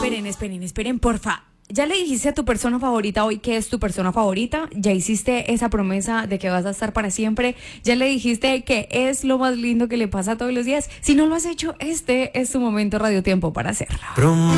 esperen, porfa. ¿Ya le dijiste a tu persona favorita hoy qué es tu persona favorita? ¿Ya hiciste esa promesa de que vas a estar para siempre? ¿Ya le dijiste que es lo más lindo que le pasa todos los días? Si no lo has hecho, este es tu momento Radio Tiempo para hacerlo.